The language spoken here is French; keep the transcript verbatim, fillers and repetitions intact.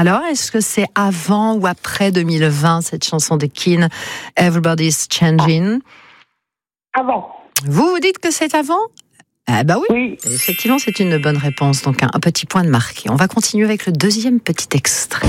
Alors, est-ce que c'est avant ou après deux mille vingt, cette chanson de Keane, Everybody's Changing? Avant. Vous vous dites que c'est avant? Ah bah oui, Oui. Effectivement, c'est une bonne réponse. Donc un, un petit point de marqué. On va continuer avec le deuxième petit extrait.